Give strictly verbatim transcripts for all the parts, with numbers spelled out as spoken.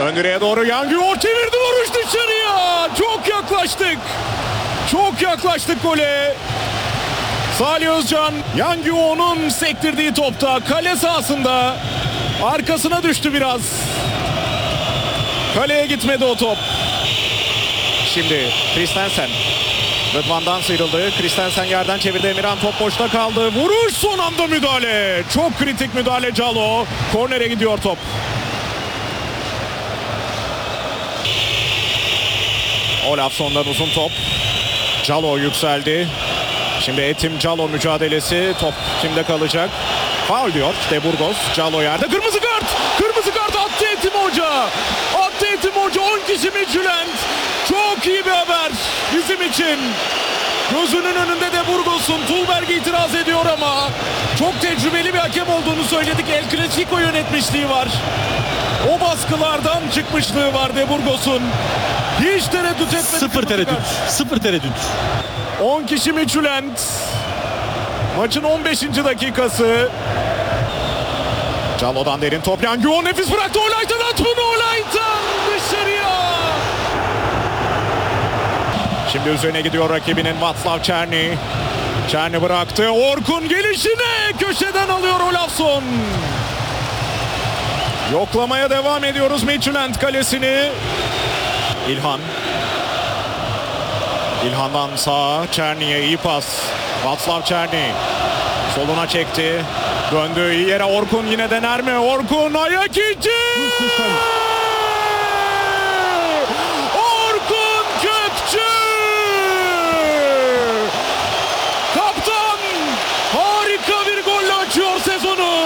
Ön direğe doğru Yanguo çevirdi, vuruş dışarıya. Çok yaklaştık. Çok yaklaştık gole. Salih Özcan, Yanguo'nun sektirdiği topta kale sahasında arkasına düştü biraz. Kaleye gitmedi o top. Şimdi Christensen. Rıdvan'dan sıyrıldı. Christensen yerden çevirdi. Emirhan top boşta kaldı. Vuruş, son anda müdahale. Çok kritik müdahale Calo. Kornere gidiyor top. Olafson'dan uzun top. Calo yükseldi. Şimdi Etim Calo mücadelesi. Top kimde kalacak? Faul diyor De Burgos. Calo yerde. Kırmızı kart. Kırmızı kart attı Etim Hoca. Attı Etim Hoca. on kişi Midtjylland. Çok iyi bir haber bizim için. Gözünün önünde De Burgos'un. Tulberg itiraz ediyor ama çok tecrübeli bir hakem olduğunu söyledik. El Clasico yönetmişliği var. O baskılardan çıkmışlığı var De Burgos'un. Hiç tereddüt etmedi. Sıfır tereddüt. Sıfır tereddüt. on kişi Midtjylland. Maçın on beşinci dakikası. Calo'dan derin top. Yanguo nefis bıraktı. Olaytan attı bunu. Olaytan dışarıya. Şimdi üzerine gidiyor rakibinin Václav Černý. Černý bıraktı. Orkun gelişine köşeden alıyor Olafsson. Yoklamaya devam ediyoruz Midtjylland kalesini. İlhan. İlhan'dan sağa Černy'e iyi pas. Václav Černý soluna çekti. Döndü iyi yere. Orkun yine dener mi? Orkun ayak içi. Orkun Kökçü. Kaptan harika bir golle açıyor sezonu.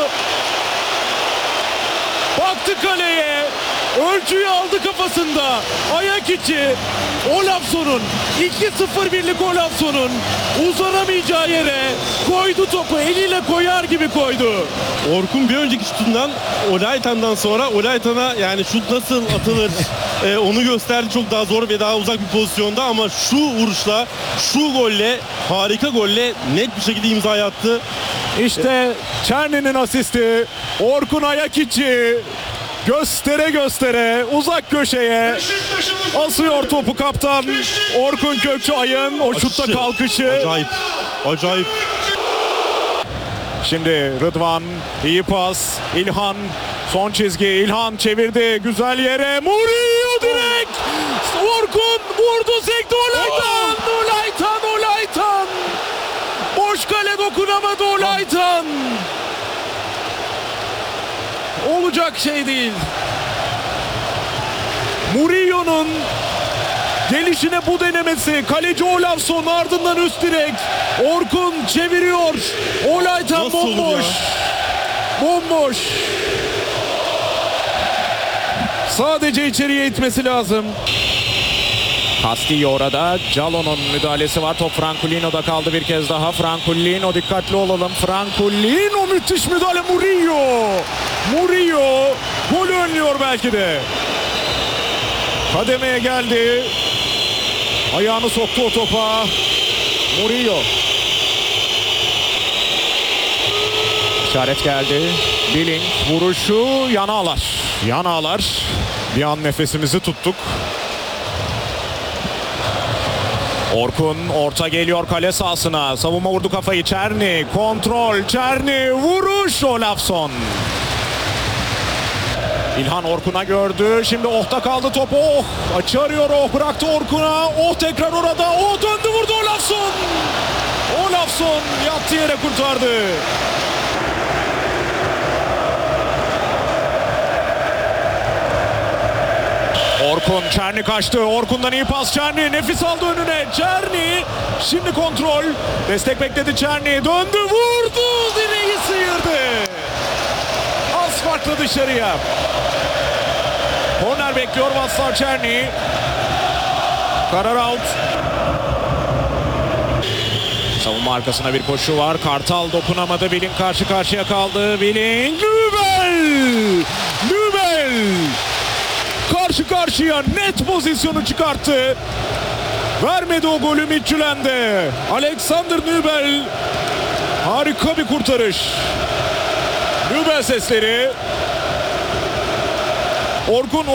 Baktı kaleye. Ölçüyü aldı kafasında. Ayak içi. Olafsson'un iki sıfır birlik Olafsson'un uzanamayacağı yere koydu topu. Eliyle koyar gibi koydu. Orkun bir önceki şutundan Olaytan'dan sonra Olaytan'a yani şut nasıl atılır e, onu gösterdi. Çok daha zor ve daha uzak bir pozisyonda ama şu vuruşla, şu golle, harika golle net bir şekilde imza attı. İşte Černy'nin asisti. Orkun ayak içi. Göstere göstere uzak köşeye asıyor topu kaptan Orkun Kökçüay'ın o şutta Açışı. kalkışı. Acayip. Acayip. Şimdi Rıdvan iyi pas. İlhan son çizgi. İlhan çevirdi güzel yere. Murillo direkt. Orkun vurdu, sekti. Olaytan. Olaytan. Olaytan. Boş kale dokunamadı Olaytan. Olacak şey değil. Murillo'nun gelişine bu denemesi. Kaleci Olafsson ardından üst direk. Orkun çeviriyor. Olaytan Nasıl olur bomboş. ya? Bomboş. Sadece içeriye itmesi lazım. Castillo orada. Calo'nun müdahalesi var. Top Franculino'da kaldı bir kez daha. Franculino dikkatli olalım. Franculino müthiş müdahale. Murillo. Murillo golü önlüyor belki de. Kademeye geldi. Ayağını soktu o topa. Murillo. İşaret geldi. Billing vuruşu yana ağlar. Yana ağlar. Bir an nefesimizi tuttuk. Orkun orta geliyor kale sahasına. Savunma vurdu kafayı. Černý kontrol. Černý vuruş. Olafsson. İlhan Orkun'a gördü. Şimdi Oh'ta kaldı top. Oh. Açı arıyor Oh. Bıraktı Orkun'a. Oh tekrar orada. Oh döndü vurdu Olafsson. Olafsson yattı yere kurtardı. Orkun, Černý kaçtı. Orkun'dan iyi pas Černý. Nefis aldı önüne. Černý şimdi kontrol. Destek bekledi Černý. Döndü vurdu. Direği sıyırdı. Az farklı dışarıya. Korner bekliyor Václav Černý. Karar out. Savunma arkasına bir koşu var. Kartal dokunamadı. Billing karşı karşıya kaldı. Billing. Nübel. Nübel. Karşı karşıya net pozisyonu çıkarttı. Vermedi o golü Midtjylland'e. Alexander Nübel. Harika bir kurtarış. Nübel sesleri. Orkun